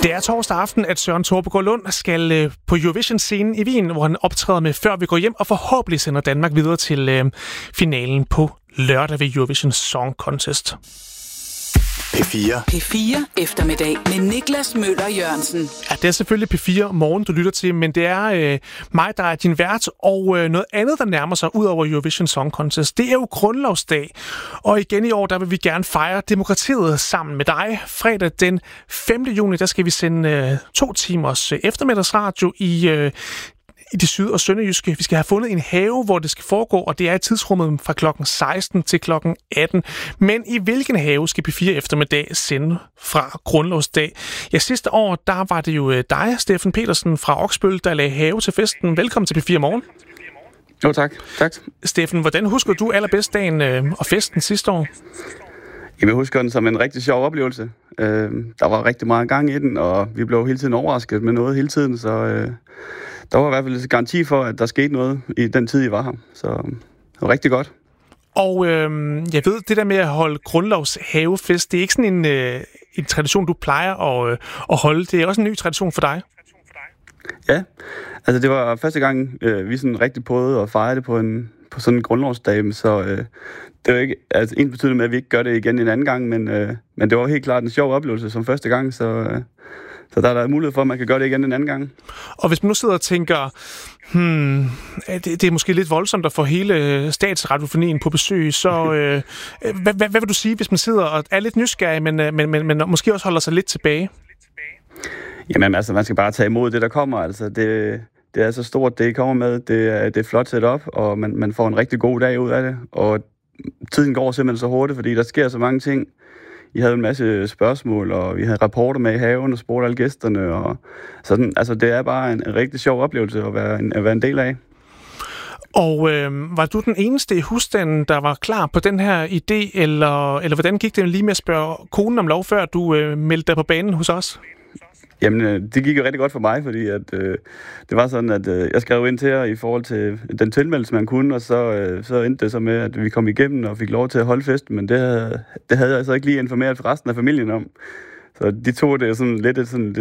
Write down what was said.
Det er torsdag aften, at Søren Tropgaard Lund skal på Eurovision-scenen i Wien, hvor han optræder med Før vi går hjem, og forhåbentlig sender Danmark videre til finalen på lørdag ved Eurovision Song Contest. P4 eftermiddag med Niklas Møller Jørgensen. Ja, det er selvfølgelig P4 Morgen, du lytter til, men det er mig, der er din vært, og noget andet, der nærmer sig ud over Eurovision Song Contest. Det er jo grundlovsdag, og igen i år, der vil vi gerne fejre demokratiet sammen med dig. Fredag den 5. juni, der skal vi sende 2 timers eftermiddagsradio i det syd- og sønderjyske. Vi skal have fundet en have, hvor det skal foregå, og det er i tidsrummet fra klokken 16 til klokken 18. Men i hvilken have skal P4 eftermiddag sende fra grundlovsdag? Ja, sidste år, der var det jo dig, Steffen Petersen fra Oksbøl, der lagde have til festen. Velkommen til P4 Morgen. Jo, tak. Steffen, hvordan husker du allerbedst dagen og festen sidste år? Jamen, jeg husker den som en rigtig sjov oplevelse. Der var rigtig meget gang i den, og vi blev hele tiden overrasket med noget hele tiden, så der var i hvert fald garanti for, at der skete noget i den tid, I var her. Så det var rigtig godt. Og jeg ved, det der med at holde grundlovshavefest, det er ikke sådan en tradition, du plejer at holde. Det er også en ny tradition for dig. Ja, altså det var første gang, vi sådan rigtig prøvede at fejre det på sådan en grundlovsdag, så det var ikke altså ensbetydende med, at vi ikke gør det igen en anden gang, men det var helt klart en sjov oplevelse som første gang, så der er mulighed for, at man kan gøre det igen en anden gang. Og hvis man nu sidder og tænker, det er måske lidt voldsomt at få hele statsradiofonien på besøg, så hvad vil du sige, hvis man sidder og er lidt nysgerrig, men måske også holder sig lidt tilbage? Jamen altså, man skal bare tage imod det, der kommer. Altså, det er så stort, det I kommer med. Det er flot set op, og man får en rigtig god dag ud af det. Og tiden går simpelthen så hurtigt, fordi der sker så mange ting. I havde en masse spørgsmål, og vi havde rapporter med i haven og spurgte alle gæsterne. Og sådan, altså, det er bare en rigtig sjov oplevelse at være en del af. Og var du den eneste i husstanden, der var klar på den her idé, eller hvordan gik det lige med at spørge konen om lov, før du meldte dig på banen hos os? Jamen, det gik jo rigtig godt for mig, fordi at, det var sådan, at jeg skrev ind til jer i forhold til den tilmeldelse, man kunne, og så endte det så med, at vi kom igennem og fik lov til at holde festen, men det havde jeg så ikke lige informeret for resten af familien om. Så de tog det sådan lidt sådan